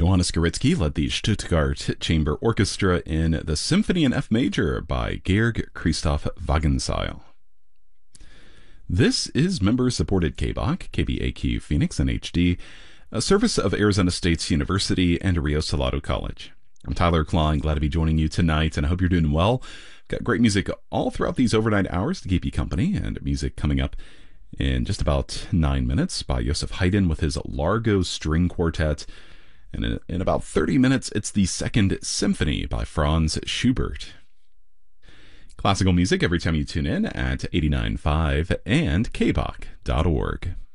Johannes Goritzky led the Stuttgart Chamber Orchestra in the Symphony in F Major by Georg Christoph Wagenseil. This is member-supported KBAQ, KBAQ Phoenix and HD, a service of Arizona State University and Rio Salado College. I'm Tyler Klein, glad to be joining you tonight, and I hope you're doing well. Got great music all throughout these overnight hours to keep you company, and music coming up in just about 9 minutes by Joseph Haydn with his Largo String Quartet. And in about 30 minutes, it's the Second Symphony by Franz Schubert. Classical music every time you tune in at 89.5 and kbach.org.